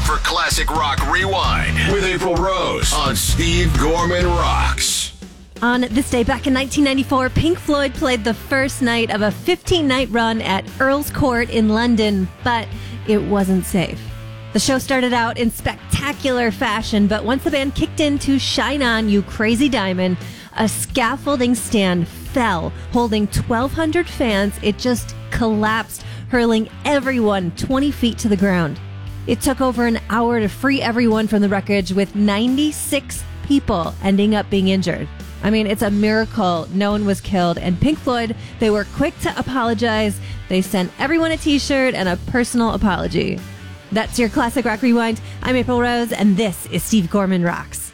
for Classic Rock Rewind with April Rose on Steve Gorman Rocks. On this day back in 1994, Pink Floyd played the first night of a 15-night run at Earl's Court in London, but it wasn't safe. The show started out in spectacular fashion, but once the band kicked into Shine On, You Crazy Diamond, a scaffolding stand fell, holding 1,200 fans. It just collapsed, hurling everyone 20 feet to the ground. It took over an hour to free everyone from the wreckage, with 96 people ending up being injured. I mean, it's a miracle no one was killed. And Pink Floyd, they were quick to apologize. They sent everyone a t-shirt and a personal apology. That's your Classic Rock Rewind. I'm April Rose, and this is Steve Gorman Rocks.